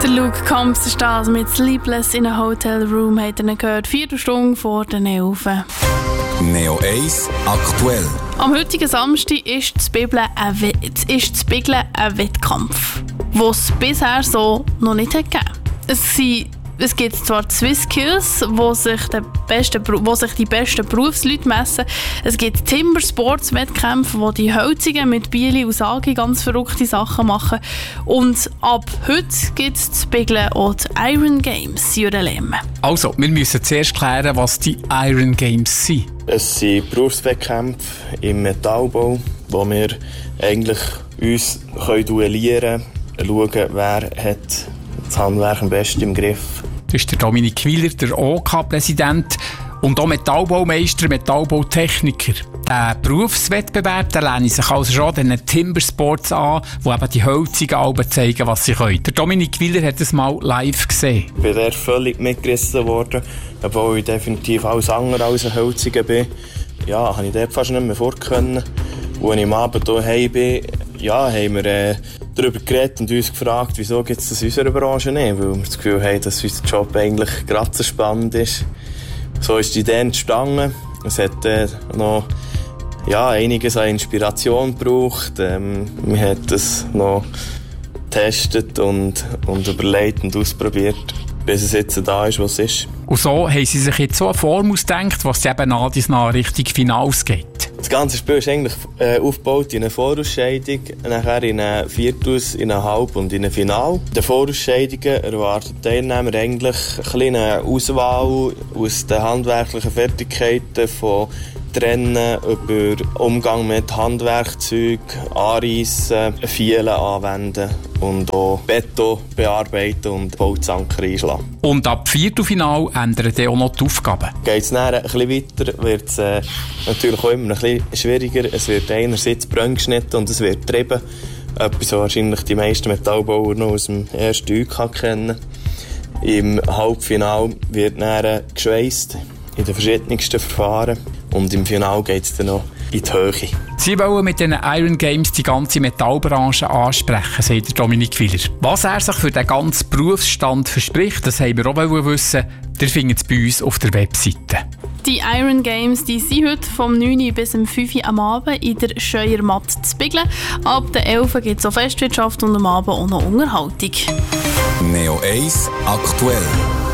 Der Luke Combs ist das mit «Sleepless in a Hotel Room», hat er gehört, 4 Stunden vor den 11. Neo 1 aktuell. Am heutigen Samstag ist das Bibeln ein Wettkampf, den es bisher so noch nicht gegeben hat. Es gibt zwar die SwissSkills, wo sich die besten Berufsleute messen. Es gibt Timber Sports Wettkämpfe, wo die Hölzigen mit Bieli und Sagi ganz verrückte Sachen machen. Und ab heute gibt es zu Biglen auch die Iron Games, Jürgen Lehmann. Also, wir müssen zuerst klären, was die Iron Games sind. Es sind Berufswettkämpfe im Metallbau, wo wir eigentlich uns duellieren können, schauen, wer hat das Handwerk am besten im Griff. Das ist der Dominik Wieler, der OK-Präsident und auch Metallbaumeister, Metallbautechniker. Der Berufswettbewerb lehnt sich also schon den Timber Sports an, wo eben die Hölzigen Alben zeigen, was sie können. Der Dominik Wieler hat es mal live gesehen. Ich bin da völlig mitgerissen worden, obwohl ich definitiv alles andere als ein Hölziger bin. Ja, habe ich dort fast nicht mehr vorkönnen. Als ich am Abend hier bin, haben wir darüber geredet und uns gefragt, wieso gibt es das in unserer Branche nicht, weil wir das Gefühl haben, dass unser Job eigentlich gerade so spannend ist. So ist die Idee entstanden. Es hat noch einiges an Inspiration gebraucht. Man hat es noch getestet und überlegt und ausprobiert, bis es jetzt da ist, was es ist. Und so haben sie sich jetzt so eine Form ausgedacht, was eben nach Richtung Finals geht. Das ganze Spiel ist eigentlich aufgebaut in eine Vorausscheidung, nachher in eine Viertels, in eine Halb- und in ein Final. In den Vorausscheidungen erwarten die Teilnehmer eigentlich eine kleine Auswahl aus den handwerklichen Fertigkeiten von Trennen über Umgang mit Handwerkzeug, Anreissen, Fielen anwenden und auch Beton bearbeiten und Bauzanker einschlagen. Und ab Viertelfinal ändern dann auch noch die Aufgaben. Geht es dann ein bisschen weiter, wird es natürlich auch immer ein bisschen schwieriger. Es wird einerseits Brönn geschnitten und es wird getrieben. Etwas, was wahrscheinlich die meisten Metallbauer noch aus dem ersten UK kennen. Im Halbfinal wird dann geschweisst in den verschiedensten Verfahren. Und im Finale geht es dann noch in die Höhe. Sie wollen mit den Iron Games die ganze Metallbranche ansprechen, sagt Dominik Wieler. Was er sich für den ganzen Berufsstand verspricht, das haben wir auch wissen. Ihr findet es bei uns auf der Webseite. Die Iron Games die sind heute vom 9 bis 5 Uhr am Abend in der Scheuermatt zu Biglen. Ab der 11 Uhr gibt es auch Festwirtschaft und am Abend auch noch Unterhaltung. Neo 1 aktuell.